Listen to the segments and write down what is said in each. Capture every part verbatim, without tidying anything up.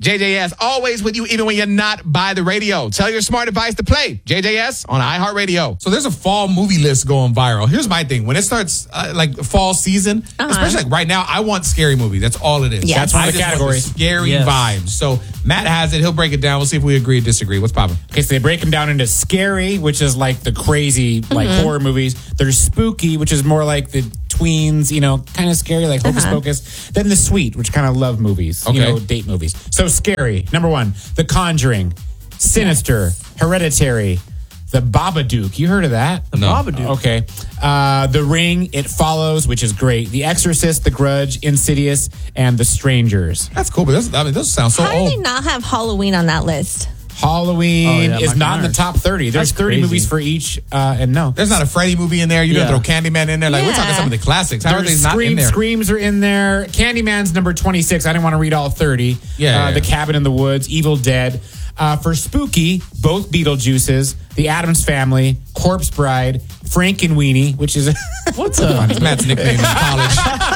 J J S, always with you, even when you're not by the radio. Tell your smart device to play J J S on iHeartRadio. So there's a fall movie list going viral. Here's my thing. When it starts uh, like fall season, uh-huh. especially like right now, I want scary movies. That's all it is. Yes. That's one of the categories. The scary yes. vibes. So Matt has it. He'll break it down. We'll see if we agree or disagree. What's poppin'? Okay, so they break them down into scary, which is like the crazy, like mm-hmm. horror movies. There's spooky, which is more like the tweens, you know, kind of scary, like Hocus uh-huh. Pocus. Then the sweet, which kind of love movies, okay. you know, date movies. So scary. Number one, The Conjuring, Sinister, yes. Hereditary, The Babadook. You heard of that? The no. Babadook. Okay. Uh, The Ring, It Follows, which is great. The Exorcist, The Grudge, Insidious, and The Strangers. That's cool, but those, I mean, those sound so How old. How do they not have Halloween on that list? Halloween oh, yeah, is not in the top thirty. There's That's thirty crazy. movies for each, uh, and no. There's not a Freddy movie in there. You yeah. don't throw Candyman in there. Like, yeah. we're talking some of the classics. How There's are they Scream, not in there? Screams are in there. Candyman's number twenty-six. I didn't want to read all thirty. Yeah, uh, yeah. The Cabin in the Woods, Evil Dead. Uh, for spooky, both Beetlejuices, The Addams Family, Corpse Bride, Frankenweenie, which is... What's up? Matt's nickname in college.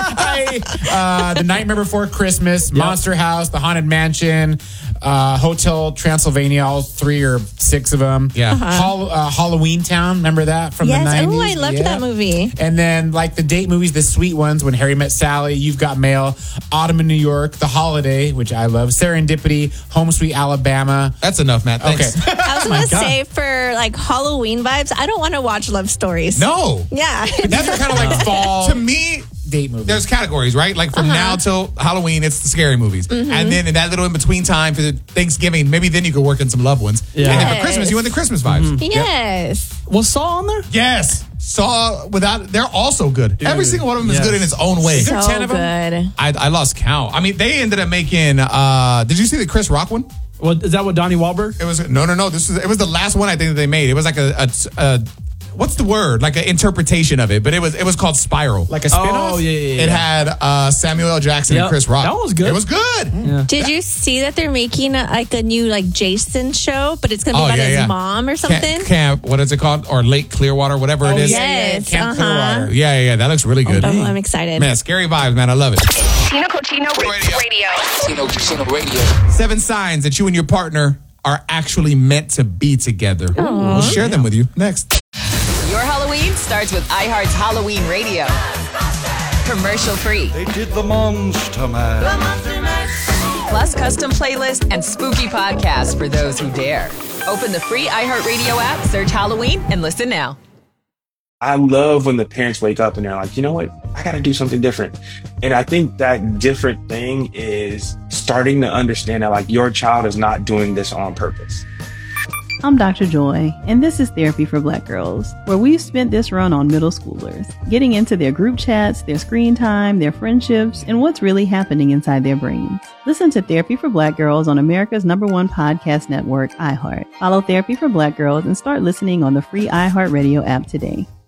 uh, The Nightmare Before Christmas, yep. Monster House, The Haunted Mansion, uh, Hotel Transylvania, all three or six of them. Yeah. Uh-huh. Hall, uh, Halloween Town, remember that from yes. the nineties? Oh, I loved yeah. that movie. And then like the date movies, the sweet ones, When Harry Met Sally, You've Got Mail, Autumn in New York, The Holiday, which I love, Serendipity, Home Sweet Alabama. That's enough, Matt. Thanks. Okay. I was going to say for like Halloween vibes, I don't want to watch love stories. No. Yeah. That's kind of like fall. To me, date movies. There's categories, right? Like from uh-huh. now till Halloween, it's the scary movies. Mm-hmm. And then in that little in-between time for Thanksgiving, maybe then you could work in some loved ones. Yeah. And then yes. for Christmas, you want the Christmas vibes. Mm-hmm. Yes. Yep. Was Saw on there? Yes. Saw without, they're also good. Dude. Every single one of them yes. is good in its own way. So ten of them? good. I, I lost count. I mean, they ended up making, uh, did you see the Chris Rock one? Well, is that what Donnie Wahlberg? It was no, no, no. This is it was the last one I think that they made. It was like a, a, a what's the word? Like an interpretation of it, but it was it was called Spiral. Like a spin-off? Oh yeah, yeah, yeah. It had uh, Samuel L. Jackson yep. and Chris Rock. That was good. It was good. Yeah. Did you see that they're making a, like a new like Jason show, but it's gonna be Oh, about yeah, his yeah. mom or something? Camp, camp, what is it called? Or Lake Clearwater, whatever Oh, it is. yeah, yeah, Yes, Camp uh-huh. Clearwater. Yeah, yeah, yeah. That looks really good. Oh, I'm excited. Man, scary vibes, man. I love it. Tino Cochino Radio. Radio. Tino Cochino Radio. Seven signs that you and your partner are actually meant to be together. Aww. We'll share them with you next. Your Halloween starts with iHeart's Halloween Radio. Commercial free. They did the Monster Mash. Plus custom playlist and spooky podcasts for those who dare. Open the free iHeartRadio app, search Halloween, and listen now. I love when the parents wake up and they're like, you know what? I got to do something different. And I think that different thing is starting to understand that like your child is not doing this on purpose. I'm Doctor Joy, and this is Therapy for Black Girls, where we've spent this run on middle schoolers, getting into their group chats, their screen time, their friendships, and what's really happening inside their brains. Listen to Therapy for Black Girls on America's number one podcast network, iHeart. Follow Therapy for Black Girls and start listening on the free iHeartRadio app today.